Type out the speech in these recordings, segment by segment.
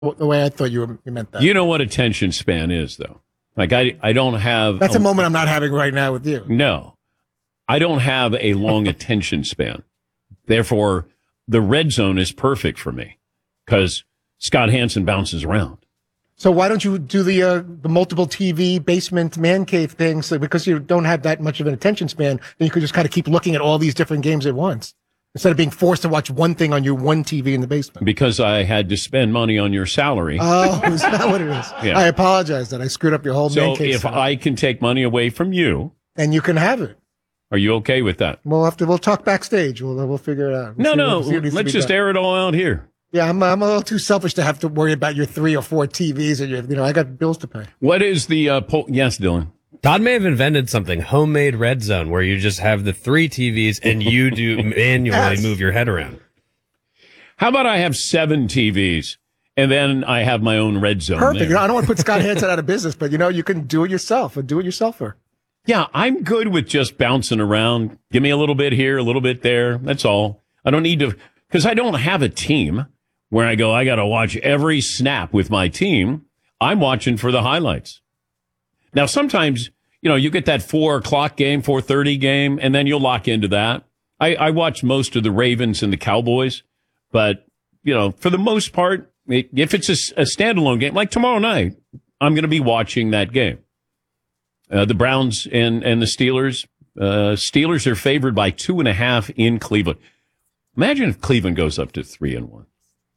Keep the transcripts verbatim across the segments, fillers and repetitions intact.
the way I thought you, were, you meant that. You know what attention span is, though. Like, I, I don't have... That's a, a moment I'm not having right now with you. No. I don't have a long attention span. Therefore, the red zone is perfect for me because Scott Hanson bounces around. So why don't you do the uh, the multiple T V basement man cave thing? So because you don't have that much of an attention span, then you could just kind of keep looking at all these different games at once instead of being forced to watch one thing on your one T V in the basement. Because I had to spend money on your salary. Oh, is that what it is? Yeah. I apologize that I screwed up your whole so man cave. So if setup. I can take money away from you, and you can have it. Are you okay with that? We'll have to. We'll talk backstage. We'll we'll figure it out. We'll no, see, no. we'll see Let's just done. air it all out here. Yeah, I'm I'm a little too selfish to have to worry about your three or four T Vs, and your, you know I got bills to pay. What is the uh, po- yes, Dylan? Todd may have invented something, homemade red zone, where you just have the three T Vs and you do manually yes. move your head around. How about I have seven T Vs and then I have my own red zone? Perfect. There. You know, I don't want to put Scott Hanson out of business, but you know you can do it yourself. A do-it-yourselfer. Yeah, I'm good with just bouncing around. Give me a little bit here, a little bit there. That's all. I don't need to, because I don't have a team where I go, I got to watch every snap with my team. I'm watching for the highlights. Now, sometimes, you know, you get that four o'clock game, four thirty game, and then you'll lock into that. I, I watch most of the Ravens and the Cowboys, but, you know, for the most part, if it's a, a standalone game, like tomorrow night, I'm going to be watching that game. Uh, the Browns and, and the Steelers. Uh, Steelers are favored by two and a half in Cleveland. Imagine if Cleveland goes up to three and one.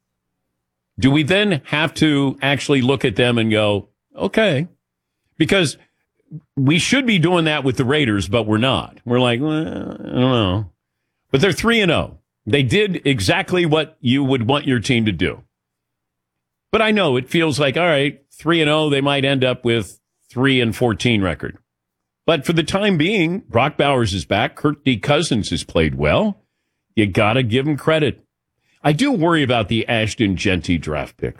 Do we then have to actually look at them and go, okay, because we should be doing that with the Raiders, but we're not. We're like, well, I don't know. But they're three and oh. They did exactly what you would want your team to do. But I know it feels like, all right, three and oh, they might end up with three and fourteen record. But for the time being, Brock Bowers is back. Kirk D. Cousins has played well. You got to give him credit. I do worry about the Ashton Jeanty draft pick.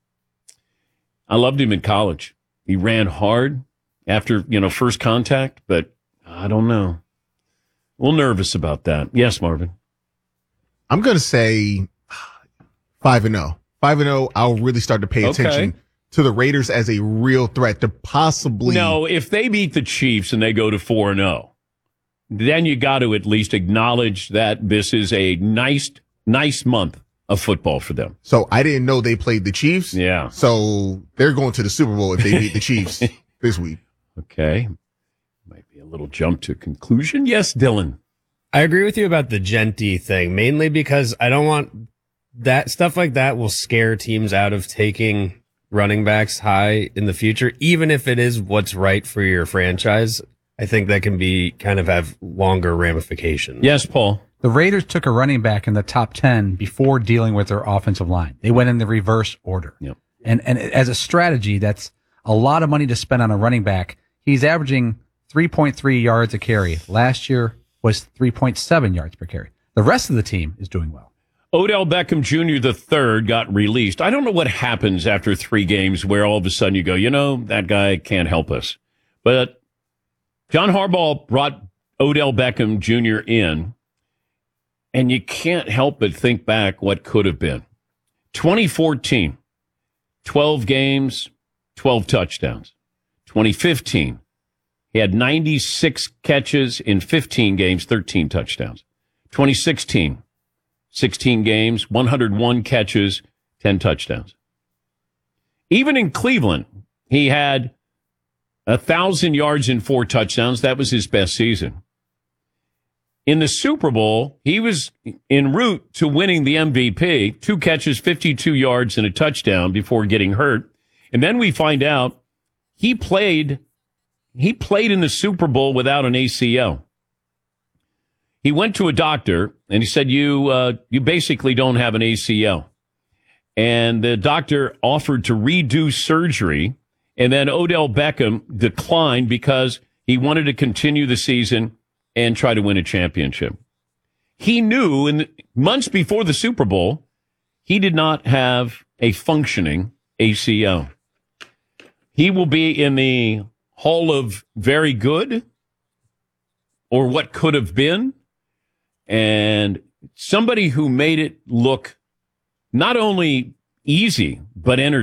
I loved him in college. He ran hard after, you know, first contact, but I don't know. A little nervous about that. Yes, Marvin. I'm going to say five and oh. five and oh, I'll really start to pay attention okay. to the Raiders as a real threat to possibly. No, if they beat the Chiefs and they go to four and oh, then you got to at least acknowledge that this is a nice, nice month of football for them. So I didn't know they played the Chiefs. Yeah. So they're going to the Super Bowl if they beat the Chiefs this week. Okay. Might be a little jump to conclusion. Yes, Dylan. I agree with you about the Jeanty thing, mainly because I don't want that stuff like that will scare teams out of taking running backs high in the future, even if it is what's right for your franchise. I think that can be kind of have longer ramifications. Yes, Paul. The Raiders took a running back in the top ten before dealing with their offensive line. They went in the reverse order. Yep. And and as a strategy, that's a lot of money to spend on a running back. He's averaging three point three yards a carry. Last year was three point seven yards per carry. The rest of the team is doing well. Odell Beckham Junior the third got released. I don't know what happens after three games where all of a sudden you go, you know, that guy can't help us. But John Harbaugh brought Odell Beckham Junior in, and you can't help but think back what could have been. twenty fourteen, twelve games, twelve touchdowns. twenty fifteen, he had ninety-six catches in fifteen games, thirteen touchdowns. twenty sixteen, sixteen games, one hundred one catches, ten touchdowns. Even in Cleveland, he had one thousand yards and four touchdowns. That was his best season. In the Super Bowl, he was en route to winning the M V P, two catches, fifty-two yards, and a touchdown before getting hurt. And then we find out he played, he played in the Super Bowl without an A C L. He went to a doctor and he said, you, uh, you basically don't have an A C L. And the doctor offered to redo surgery. And then Odell Beckham declined because he wanted to continue the season and try to win a championship. He knew in the months before the Super Bowl, he did not have a functioning A C L. He will be in the Hall of Very Good, or what could have been, and somebody who made it look not only easy but entertaining.